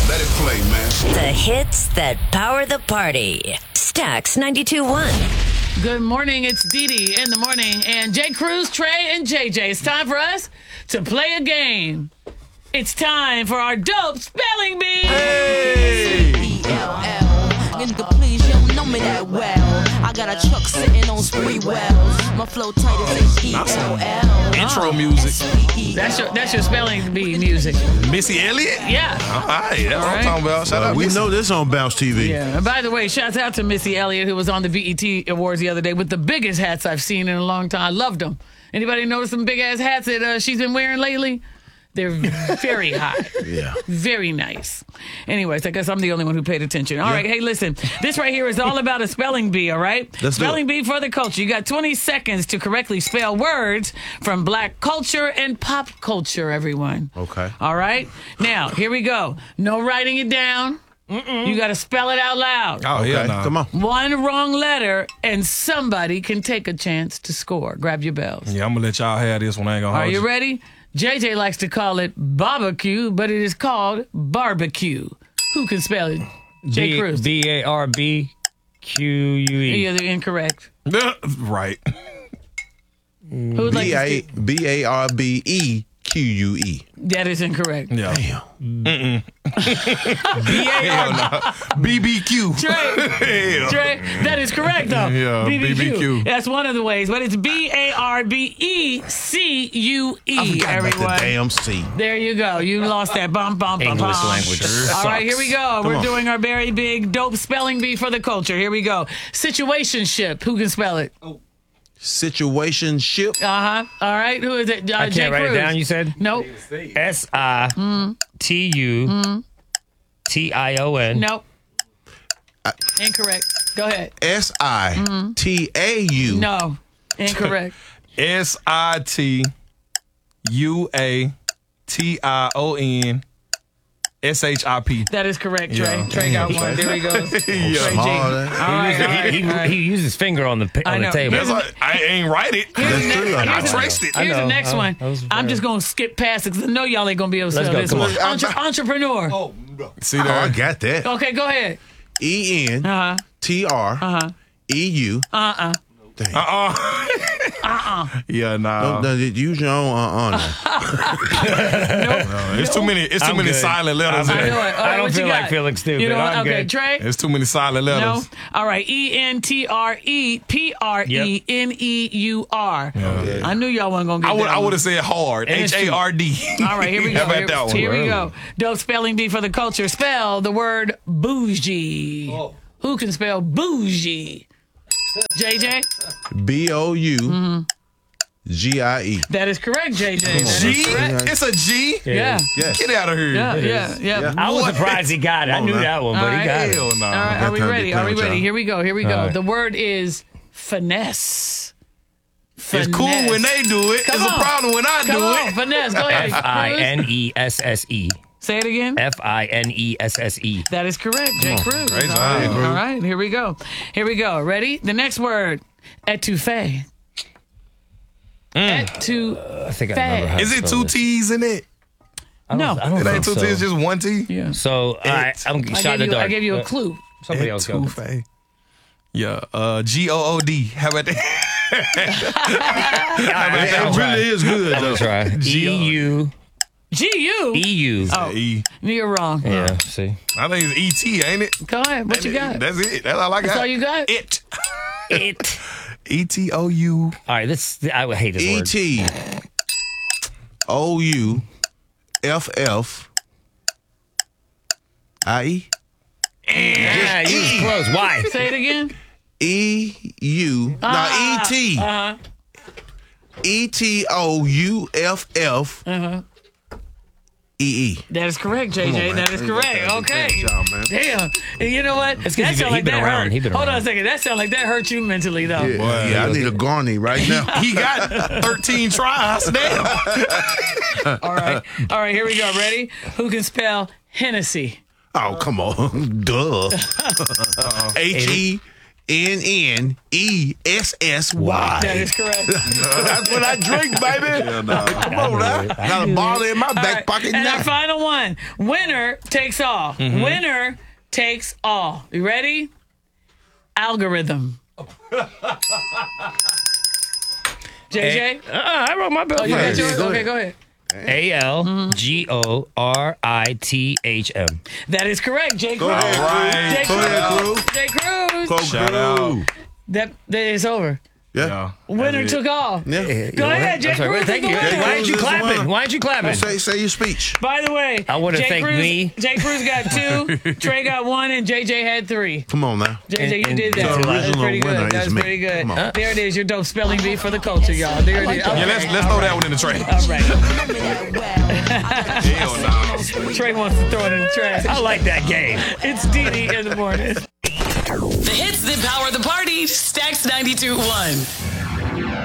Let it play, man. The hits that power the party. Stax 92.1. Good morning. It's Dee Dee in the morning. And Jay Cruz, Trey, and JJ. It's time for us to play a game. It's time for our dope spelling bee. Hey! Nigga, please, you don't know me that well. I got a truck sitting on Spree Wells. My flow tight as H-E-L-L. Intro music. That's your spelling bee music. Missy Elliott? Yeah. All right, that's what I'm talking about. Shout out We Missy. know this on Bounce TV. Yeah. And by the way, shouts out to Missy Elliott, who was on the BET Awards the other day with the biggest hats I've seen in a long time. I loved them. Anybody notice some big ass hats that she's been wearing lately? They're very hot. Yeah. Very nice. Anyways, I guess I'm the only one who paid attention. All right, hey, listen. This right here is all about a spelling bee, all right? Let's do spelling it. bee for the culture. You got 20 seconds to correctly spell words from black culture and pop culture, everyone. Okay. All right? Now, here we go. No writing it down. You got to spell it out loud. Oh, Okay, yeah, nah. come on. One wrong letter, and somebody can take a chance to score. Grab your bells. Yeah, I'm going to let y'all have this one. I ain't going to Are hold you ready? JJ likes to call it barbecue, but it is called barbecue. Who can spell it? Jay Cruz. Barbeque. You're incorrect. Right. Who would like to speak? Barbeque. That is incorrect. Yeah. Damn. Hell no. BBQ. Trey, Trey, that is correct though. Yeah, BBQ. That's one of the ways, but it's BARBECUE. I forgot Everyone, about the damn C. there you go. You lost that. Bum bum bum English bum. language. All right, here we go. We're on. doing our very big dope spelling bee for the culture. Here we go. Situationship. Who can spell it? Situationship. All right. Who is it? I Jay can't write it Cruz. down, you said? Nope. SITUTION. Nope. Incorrect. Go ahead. SITAU. No. Incorrect. SITUATION SHIP. That is correct, Trey. Yeah. Trey got one. There he goes. Trey G. All Small, right. He used his finger on the know. table. That's like, I ain't write it. That's true. I traced it. Here's the know. next one. I was I'm just going to skip past it because I know y'all ain't going to be able to Let's spell go. this Come one. on. Entrepreneur. See Oh, there? I got that. Okay, go ahead. ENTREU. Damn. Yeah, nah. Don't use your own now. It's too many. It's too I'm many good. silent letters. I in know it. there. All right, I don't what you feel like got? feeling stupid. You know what? I'm Okay, good. Trey? It's too many silent No. letters. All right. ENTREPRENEUR. I knew y'all wasn't going to get that I one. would have said hard. And it's HARD. All right, here we go. How about that one? Here we go. Dope spelling bee for the culture. Spell the word bougie. Who can spell bougie? JJ? BOUGIE. That is correct, JJ. That is G? correct. It's a G? Yeah. Yes. Get out of here. Yeah. I was What? surprised he got it. I knew man. that one, All but he right. got it. Hell no. All right, are we time to ready? get Are we playing with ready? y'all. Here we go. Here we go. right. The word is finesse. It's cool when they do it. Come It's on. a problem when I Come do on, it. finesse. Go ahead. FINESSE. Say it again. FINESSE. That is correct, Jay Cruz. Great All job. right. All right, here we go. Here we go. Ready? The next word, etouffee. Etouffee. I think I remember how Is to it spell two this. T's in it? No. I don't It think ain't two so. T's, just one T? Yeah. So, I'm shot in the dark. I gave you a clue. Somebody else go. Etouffee. Yeah, GOOD. How about that? It really is good, I'm though. gonna try. EU. GU. EU. Oh, E. you're wrong. Yeah, see. I think it's ET, ain't it? Go ahead. What you got? That's it. That's all I got. That's all you got? It. It. ETOU. All right, I would hate this word. ETOUFFIE. Yeah, you was close. Why? Say it again. EU. No, ET. ETOUFF. EE. That is correct, JJ. man. That is correct. Okay. Great job, man. Damn. And you know what? It's 'cause That he sound like been that around. hurt. He been Hold on around. a second. That sound like that hurt you mentally, though. Yeah, I need a Garney right now. He got 13 tries. Damn. All right. All right, here we go. Ready? Who can spell Hennessy? Oh, come on. Duh. NNESSY. That is correct. That's what I drink, baby. Come on now. Got a bottle in my All back right. pocket And now. our final one. Winner takes all. Mm-hmm. Winner takes all. You ready? Algorithm. JJ? I wrote my bill. Oh, you got first. yours? go Okay, ahead. go ahead. ALGORITHM. That is correct. Jay Go Cruz. ahead, Jay Cruz. Go ahead, Cruz. Cruz. Jay Cruz. Go Shout Cruz. out. That is over. Yeah. Winner took all. Yeah. Go ahead, Jay I'm sorry, Cruz. thank is you. the winner. Why aren't you Cruz is the clapping? winner. Why aren't you clapping? Say your speech. By the way, I wanna Jay thank Cruz, me. Jay Cruz got 2, Trey got 1, and JJ had 3. Come on now. JJ, you And did the that. That's original pretty winner good. That's is me. pretty good. Come on. There it is. Your dope spelling bee for the culture, y'all. There it is. Okay. Yeah, let's throw that one in the trash. All right. Remember that well. I got a Hell truck no. sitting on Spree Trey wants to throw it in the trash. I like that game. It's Dee in the morning. The hits that power the party. Stacks 92.1.